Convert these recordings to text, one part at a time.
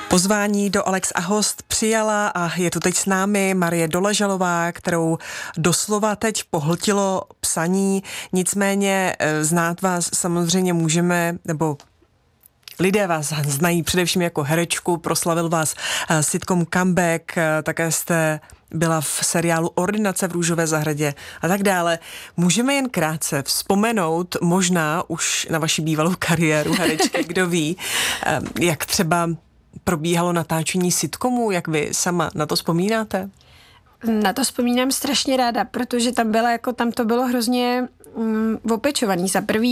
Pozvání do Alex a host přijala a je tu teď s námi Marie Doležalová, kterou doslova teď pohltilo psaní. Nicméně znát vás samozřejmě můžeme, nebo lidé vás znají především jako herečku, proslavil vás sitcom Comeback, také jste byla v seriálu Ordinace v Růžové zahradě a tak dále. Můžeme jen krátce vzpomenout možná už na vaši bývalou kariéru herečky, kdo ví, jak třeba probíhalo natáčení sitcomu, jak vy sama na to vzpomínáte? Na to vzpomínám strašně ráda, protože tam to bylo hrozně opečovaný.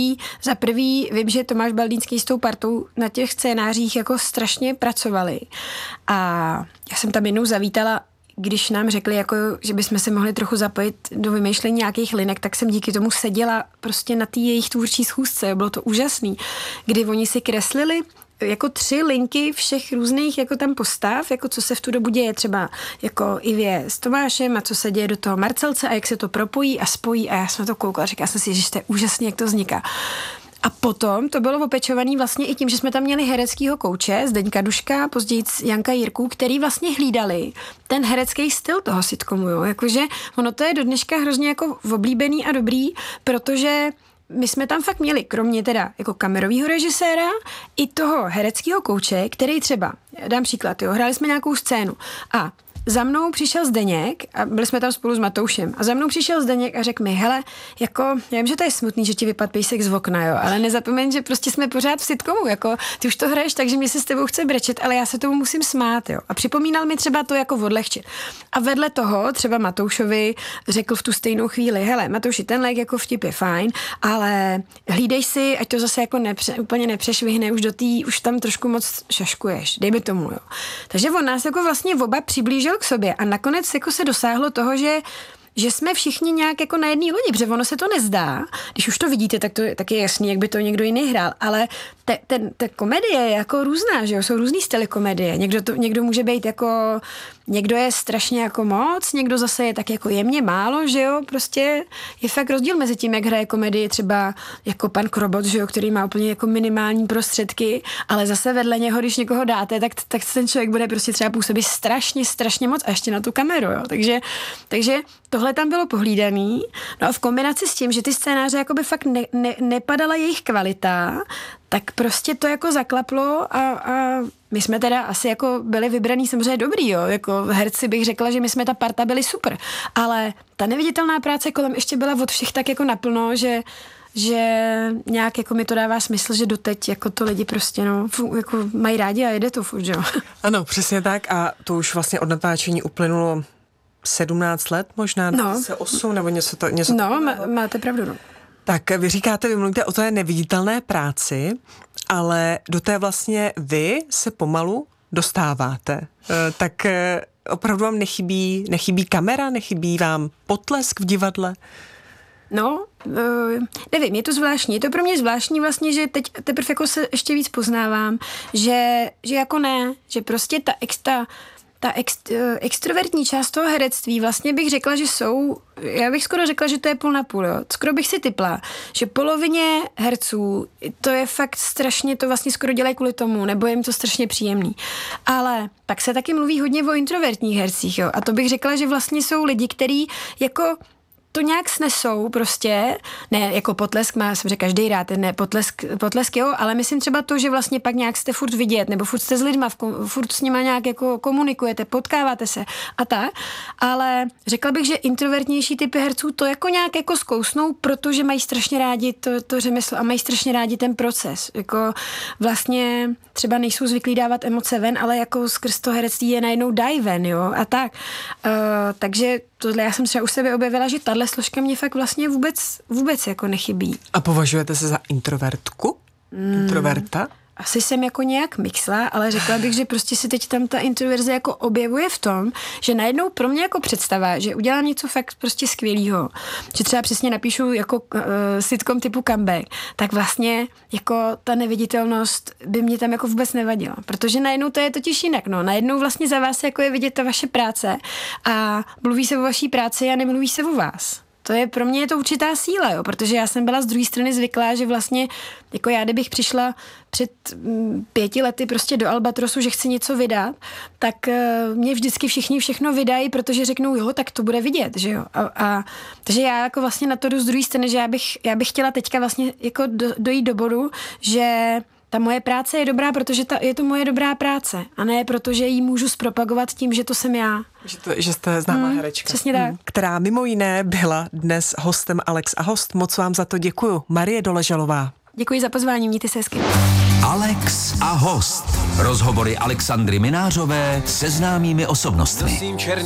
Za prvý vím, že Tomáš Baldýnský s tou partou na těch scénářích jako strašně pracovali. A já jsem tam jednou zavítala, když nám řekli, jako, že bychom se mohli trochu zapojit do vymýšlení nějakých linek, tak jsem díky tomu seděla prostě na té jejich tvůrčí schůzce. Bylo to úžasný, kdy oni si kreslili jako 3 linky všech různých jako tam postav, jako co se v tu dobu děje třeba jako Ivě s Tomášem a co se děje do toho Marcelce a jak se to propojí a spojí a já jsem to koukala a říkala jsem si, že to je úžasný, jak to vzniká. A potom to bylo opečovaný vlastně i tím, že jsme tam měli hereckýho kouče, Zdeňka Duška, později Janka Jirku, který vlastně hlídali ten herecký styl toho sitcomu, jo. Jakože ono to je do dneška hrozně jako oblíbený a dobrý, protože my jsme tam fakt měli, kromě teda jako kamerového režiséra, i toho hereckého kouče, který třeba, dám příklad, jo, hráli jsme nějakou scénu a za mnou přišel Zdeněk a byli jsme tam spolu s Matoušem a za mnou přišel Zdeněk a řekl mi, hele, jako, já vím, že to je smutný, že ti vypadl pejsek z okna, jo, ale nezapomeň, že prostě jsme pořád v sitcomu, jako, ty už to hraješ tak, že mě se s tebou chce brečet, ale já se tomu musím smát, jo. A připomínal mi třeba to jako odlehčit. A vedle toho třeba Matoušovi řekl v tu stejnou chvíli, hele, Matouši, tenhle jako vtip je fajn, ale hlídej si, ať to zase jako úplně nepřešvihne, už tam trošku moc šaškuješ, dej mi tomu, jo. Takže on nás jako vlastně oba přiblížil k sobě a nakonec jako se dosáhlo toho, že jsme všichni nějak jako na jedné lodi, protože ono se to nezdá. Když už to vidíte, tak je jasný, jak by to někdo jiný hrál, ale ta komedie je jako různá, že jo, jsou různý styly komedie. Někdo může být jako, někdo je strašně jako moc, někdo zase je tak jako jemně málo, že jo, prostě je fakt rozdíl mezi tím, jak hraje komedii třeba jako pan Krobot, že jo, který má úplně jako minimální prostředky, ale zase vedle něho, když někoho dáte, tak ten člověk bude prostě třeba působit strašně moc a ještě na tu kameru, jo, takže tohle tam bylo pohlídaný, no a v kombinaci s tím, že ty scénáře jakoby fakt nepadala jejich kvalita, tak prostě to jako zaklaplo a my jsme teda asi jako byli vybraný samozřejmě dobrý, jo, jako herci bych řekla, že my jsme ta parta byli super, ale ta neviditelná práce kolem ještě byla od všech tak jako naplno, že nějak jako mi to dává smysl, že doteď jako to lidi prostě jako mají rádi a jede to furt, jo. Ano, přesně tak a to už vlastně od natáčení uplynulo 17 let možná, 2008 nebo něco. Máte pravdu, no. Tak vy říkáte, vy mluvíte o té neviditelné práci, ale do té vlastně vy se pomalu dostáváte. Tak opravdu vám nechybí kamera, nechybí vám potlesk v divadle? No, nevím, je to zvláštní. Je to pro mě zvláštní vlastně, že teď teprve jako se ještě víc poznávám, že jako ne, že prostě ta extrovertní část toho herectví vlastně bych řekla, že já bych skoro řekla, že to je půl na půl, jo. Skoro bych si tipla, že polovině herců to je fakt strašně, to vlastně skoro dělají kvůli tomu, nebo je jim to strašně příjemný. Ale pak se taky mluví hodně o introvertních hercích, jo. A to bych řekla, že vlastně jsou lidi, kteří jako to nějak snesou prostě, ne jako potlesk má, jsem řekla, každý rád, ne potlesk jo, ale myslím třeba to, že vlastně pak nějak jste furt vidět, nebo furt jste s lidma, furt s nima nějak jako komunikujete, potkáváte se a tak, ale řekla bych, že introvertnější typy herců to jako nějak jako zkousnou, protože mají strašně rádi to řemeslo a mají strašně rádi ten proces, jako vlastně třeba nejsou zvyklí dávat emoce ven, ale jako skrz to herectví je najednou dají ven, jo, a tak. Takže tohle já jsem třeba u sebe objevila, že tahle složka mě fakt vlastně vůbec jako nechybí. A považujete se za introvertku? Introverta? Asi jsem jako nějak mixla, ale řekla bych, že prostě si teď tam ta introverze jako objevuje v tom, že najednou pro mě jako představa, že udělám něco fakt prostě skvělýho, že třeba přesně napíšu jako sitcom typu Comeback, tak vlastně jako ta neviditelnost by mě tam jako vůbec nevadila, protože najednou to je totiž jinak, no, najednou vlastně za vás jako je vidět ta vaše práce a mluví se o vaší práci a nemluví se o vás. to je pro mě je to určitá síla, jo, protože já jsem byla z druhé strany zvyklá, že vlastně, jako já, kdybych přišla před 5 lety prostě do Albatrosu, že chci něco vydat, tak mě vždycky všichni všechno vydají, protože řeknou, jo, tak to bude vidět, že jo. Takže já jako vlastně na to jdu z druhé strany, že já bych chtěla teďka vlastně jako dojít do bodu, že ta moje práce je dobrá, protože je to moje dobrá práce a ne protože ji můžu zpropagovat tím, že to jsem já. Že jste známá herečka. Přesně tak. Která mimo jiné byla dnes hostem Alex a host. Moc vám za to děkuju. Marie Doležalová. Děkuji za pozvání, mějte se hezky. Alex a host. Rozhovory Alexandry Minářové se známými osobnostmi.